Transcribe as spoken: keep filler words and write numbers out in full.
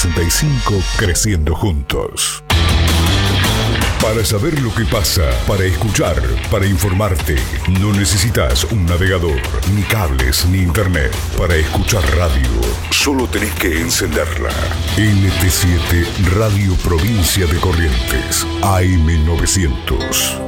sesenta y cinco, creciendo juntos. Para saber lo que pasa, para escuchar, para informarte, no necesitas un navegador, ni cables, ni internet. Para escuchar radio, solo tenés que encenderla. N T siete, Radio Provincia de Corrientes, A M novecientos.